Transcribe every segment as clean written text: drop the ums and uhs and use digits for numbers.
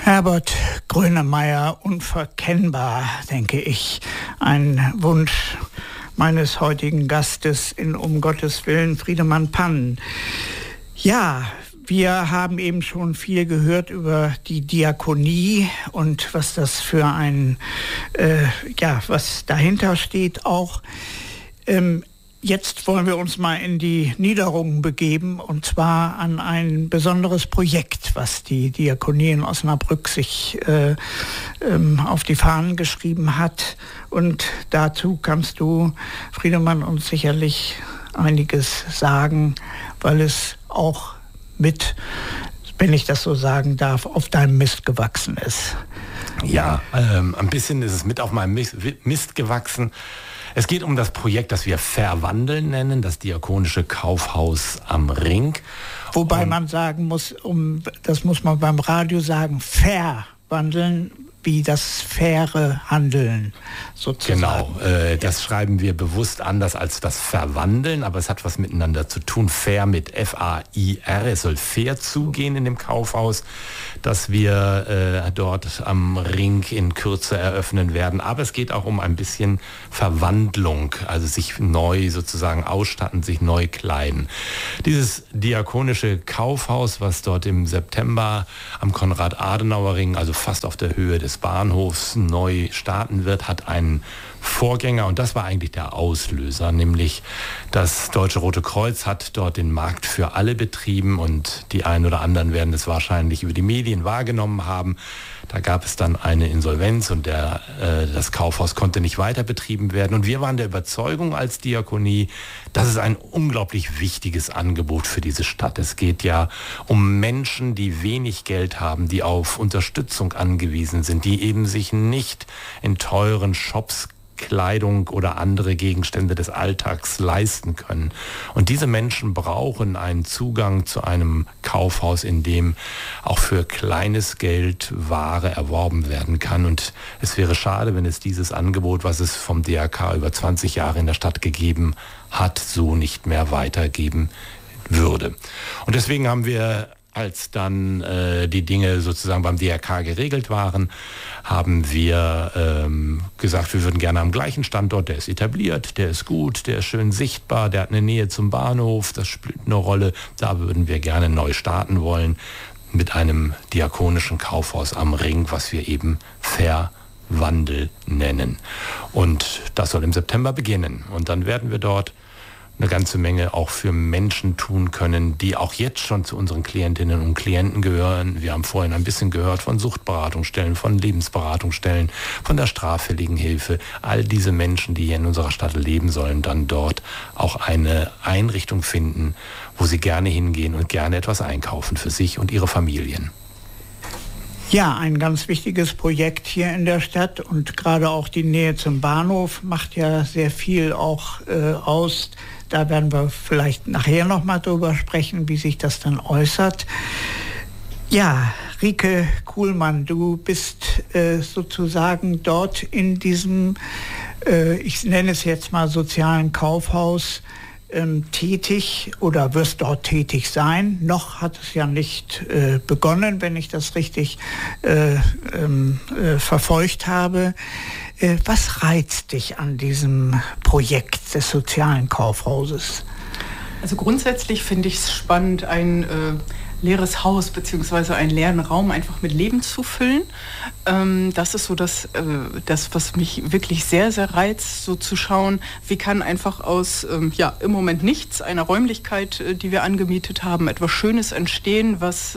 Herbert Grönemeyer, unverkennbar, denke ich. Ein Wunsch meines heutigen Gastes in Um Gottes Willen, Friedemann Pann. Ja, wir haben eben schon viel gehört über die Diakonie und was das für ein, was dahinter steht auch. Jetzt wollen wir uns mal in die Niederungen begeben, und zwar an ein besonderes Projekt, was die Diakonie in Osnabrück sich auf die Fahnen geschrieben hat. Und dazu kannst du, Friedemann, uns sicherlich einiges sagen, weil es auch mit, wenn ich das so sagen darf, auf deinem Mist gewachsen ist. Ja, ein bisschen ist es mit auf meinem Mist gewachsen. Es geht um das Projekt, das wir Verwandeln nennen, das Diakonische Kaufhaus am Ring. Wobei man sagen muss, das muss man beim Radio sagen, verwandeln, wie das faire Handeln sozusagen. Genau, das schreiben wir bewusst anders als das Verwandeln, aber es hat was miteinander zu tun. Fair mit F-A-I-R, es soll fair zugehen in dem Kaufhaus, das wir dort am Ring in Kürze eröffnen werden. Aber es geht auch um ein bisschen Verwandlung, also sich neu sozusagen ausstatten, sich neu kleiden. Dieses diakonische Kaufhaus, was dort im September am Konrad-Adenauer-Ring, also fast auf der Höhe des Bahnhofs, neu starten wird, hat einen Vorgänger, und das war eigentlich der Auslöser, nämlich das Deutsche Rote Kreuz hat dort den Markt für alle betrieben, und die einen oder anderen werden es wahrscheinlich über die Medien wahrgenommen haben. Da gab es dann eine Insolvenz und das Kaufhaus konnte nicht weiter betrieben werden. Und wir waren der Überzeugung als Diakonie, das ist ein unglaublich wichtiges Angebot für diese Stadt. Es geht ja um Menschen, die wenig Geld haben, die auf Unterstützung angewiesen sind, die eben sich nicht in teuren Shops Kleidung oder andere Gegenstände des Alltags leisten können. Und diese Menschen brauchen einen Zugang zu einem Kaufhaus, in dem auch für kleines Geld Ware erworben werden kann. Und es wäre schade, wenn es dieses Angebot, was es vom DRK über 20 Jahre in der Stadt gegeben hat, so nicht mehr weitergeben würde. Und deswegen haben wir, als dann die Dinge sozusagen beim DRK geregelt waren, haben wir gesagt, wir würden gerne am gleichen Standort, der ist etabliert, der ist gut, der ist schön sichtbar, der hat eine Nähe zum Bahnhof, das spielt eine Rolle, da würden wir gerne neu starten wollen mit einem diakonischen Kaufhaus am Ring, was wir eben Verwandel nennen. Und das soll im September beginnen. Und dann werden wir dort eine ganze Menge auch für Menschen tun können, die auch jetzt schon zu unseren Klientinnen und Klienten gehören. Wir haben vorhin ein bisschen gehört von Suchtberatungsstellen, von Lebensberatungsstellen, von der straffälligen Hilfe. All diese Menschen, die hier in unserer Stadt leben, sollen dann dort auch eine Einrichtung finden, wo sie gerne hingehen und gerne etwas einkaufen für sich und ihre Familien. Ja, ein ganz wichtiges Projekt hier in der Stadt, und gerade auch die Nähe zum Bahnhof macht ja sehr viel auch aus. Da werden wir vielleicht nachher noch mal drüber sprechen, wie sich das dann äußert. Ja, Rike Kuhlmann, du bist sozusagen dort in diesem, ich nenne es jetzt mal sozialen Kaufhaus, tätig oder wirst dort tätig sein. Noch hat es ja nicht begonnen, wenn ich das richtig verfolgt habe. Was reizt dich an diesem Projekt des sozialen Kaufhauses? Also grundsätzlich finde ich es spannend, ein leeres Haus bzw. einen leeren Raum einfach mit Leben zu füllen. Das ist so das, was mich wirklich sehr, sehr reizt, so zu schauen, wie kann einfach aus im Moment nichts, einer Räumlichkeit, die wir angemietet haben, etwas Schönes entstehen, was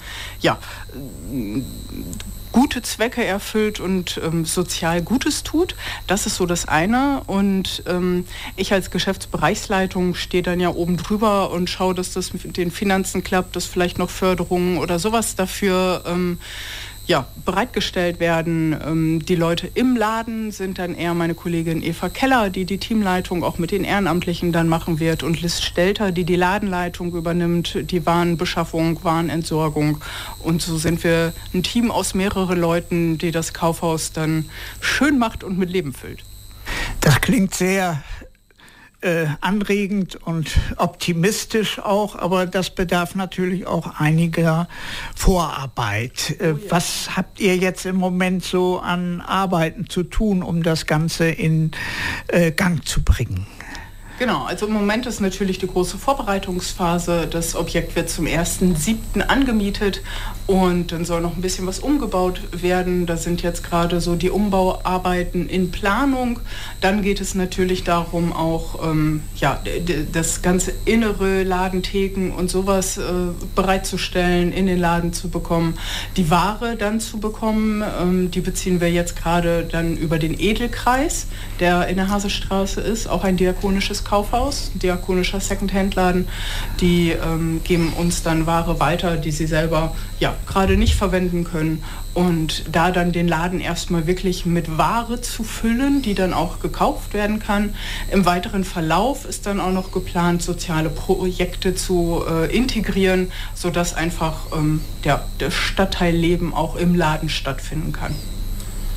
gute Zwecke erfüllt und sozial Gutes tut. Das ist so das eine. Und ich als Geschäftsbereichsleitung stehe dann ja oben drüber und schaue, dass das mit den Finanzen klappt, dass vielleicht noch Förderungen oder sowas dafür bereitgestellt werden. Die Leute im Laden sind dann eher meine Kollegin Eva Keller, die die Teamleitung auch mit den Ehrenamtlichen dann machen wird, und Liz Stelter, die die Ladenleitung übernimmt, die Warenbeschaffung, Warenentsorgung. Und so sind wir ein Team aus mehreren Leuten, die das Kaufhaus dann schön macht und mit Leben füllt. Das klingt sehr anregend und optimistisch auch, aber das bedarf natürlich auch einiger Vorarbeit. Was habt ihr jetzt im Moment so an Arbeiten zu tun, um das Ganze in Gang zu bringen? Genau, also im Moment ist natürlich die große Vorbereitungsphase. Das Objekt wird zum 1.7. angemietet und dann soll noch ein bisschen was umgebaut werden. Da sind jetzt gerade so die Umbauarbeiten in Planung. Dann geht es natürlich darum, auch das ganze innere Ladentheken und sowas bereitzustellen, in den Laden zu bekommen. Die Ware dann zu bekommen, die beziehen wir jetzt gerade dann über den Edelkreis, der in der Hasestraße ist, auch ein diakonisches Kaufhaus, ein diakonischer Secondhand-Laden. Die geben uns dann Ware weiter, die sie selber gerade nicht verwenden können. Und da dann den Laden erstmal wirklich mit Ware zu füllen, die dann auch gekauft werden kann. Im weiteren Verlauf ist dann auch noch geplant, soziale Projekte zu integrieren, sodass einfach das Stadtteilleben auch im Laden stattfinden kann.